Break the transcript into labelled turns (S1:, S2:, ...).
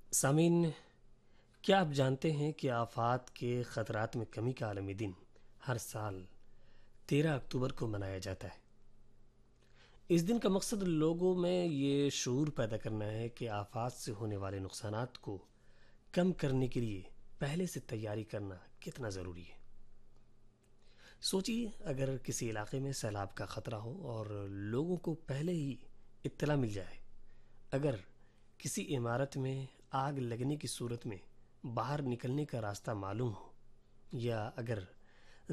S1: सामीन, क्या आप जानते हैं कि आफात के ख़तरात में कमी का आलमी दिन हर साल 13 अक्टूबर को मनाया जाता है। इस दिन का मकसद लोगों में ये शऊर पैदा करना है कि आफात से होने वाले नुकसानात को कम करने के लिए पहले से तैयारी करना कितना ज़रूरी है। सोचिए, अगर किसी इलाके में सैलाब का ख़तरा हो और लोगों को पहले ही इत्तला मिल जाए, अगर किसी इमारत में आग लगने की सूरत में बाहर निकलने का रास्ता मालूम हो, या अगर